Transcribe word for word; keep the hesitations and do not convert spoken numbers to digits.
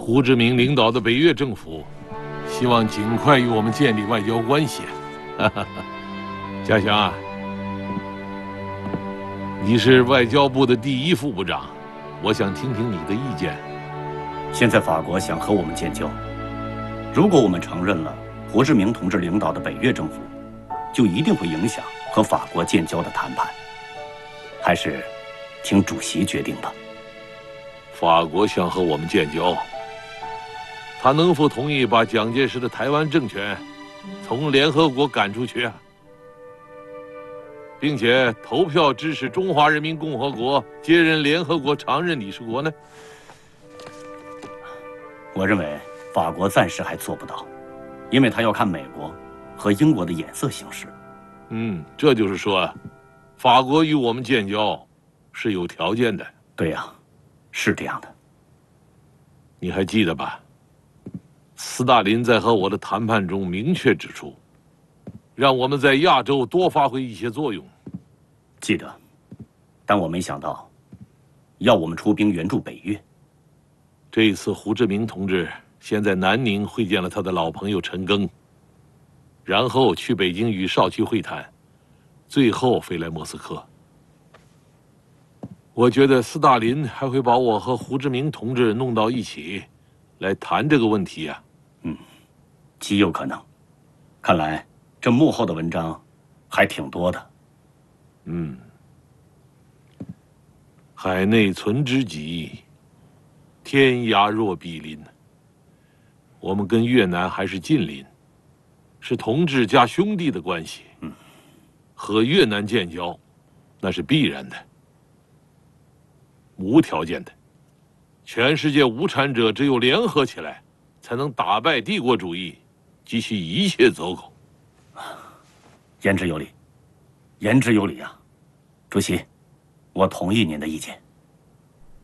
胡志明领导的北越政府希望尽快与我们建立外交关系。哈哈，嘉祥啊，你是外交部的第一副部长，我想听听你的意见。 现在法国想和我们建交，如果我们承认了胡志明同志领导的北越政府，就一定会影响和法国建交的谈判。还是听主席决定吧。 法国想和我们建交，他能否同意把蒋介石的台湾政权从联合国赶出去啊？并且投票支持中华人民共和国接任联合国常任理事国呢？ 我认为法国暂时还做不到，因为他要看美国和英国的眼色行事。 嗯，这就是说，法国与我们建交是有条件的。 对呀，是这样的。 你还记得吧？斯大林在和我的谈判中明确指出，让我们在亚洲多发挥一些作用。 记得，但我没想到，要我们出兵援助北越。 这一次，胡志明同志先在南宁会见了他的老朋友陈赓，然后去北京与少奇会谈，最后飞来莫斯科。我觉得斯大林还会把我和胡志明同志弄到一起，来谈这个问题呀。 嗯，极有可能。看来这幕后的文章还挺多的。 嗯，海内存知己，天涯若比邻。我们跟越南还是近邻，是同志加兄弟的关系。 嗯， 和越南建交，那是必然的，无条件的。全世界无产者只有联合起来，才能打败帝国主义及其一切走狗。 言之有理，言之有理啊，主席，我同意您的意见。